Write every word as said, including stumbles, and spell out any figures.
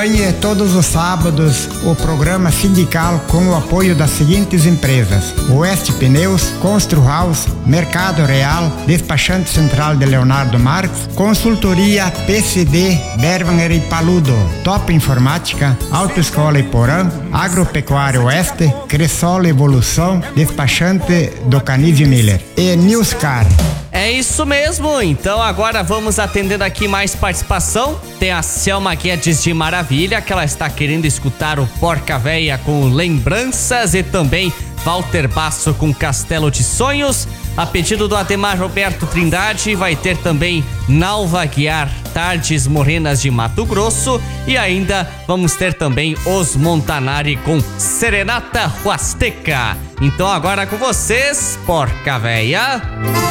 Acompanhe todos os sábados o programa sindical com o apoio das seguintes empresas: Oeste Pneus, Constru House, Mercado Real, Despachante Central de Leonardo Marques, Consultoria P C D, Berwanger e Paludo, Top Informática, Autoescola Iporã, Agropecuário Oeste, Cressol Evolução, Despachante do Canizio Miller e Newscar. É isso mesmo, então agora vamos atendendo aqui mais participação. Tem a Selma Guedes de Maravilha, que ela está querendo escutar o Porca Véia com lembranças, e também Walter Basso com Castelo de Sonhos. A pedido do Ademar Roberto Trindade, vai ter também Nalva Guiar, Tardes Morenas de Mato Grosso, e ainda vamos ter também Os Montanari com Serenata Huasteca. Então agora com vocês, Porca Véia.